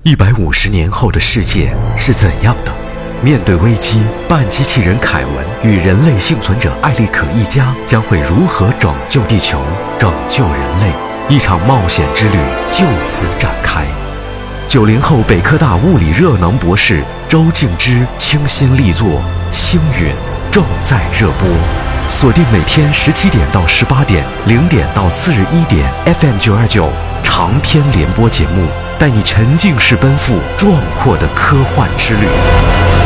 150年后的世界是怎样的？面对危机，半机器人凯文与人类幸存者艾利可一家将会如何拯救地球、拯救人类？一场冒险之旅就此展开。90后北科大物理热能博士周静之倾心力作《星陨》正在热播，锁定每天17点到18点，0点到次日1点 FM 929长篇联播节目，带你沉浸式奔赴壮阔的科幻之旅。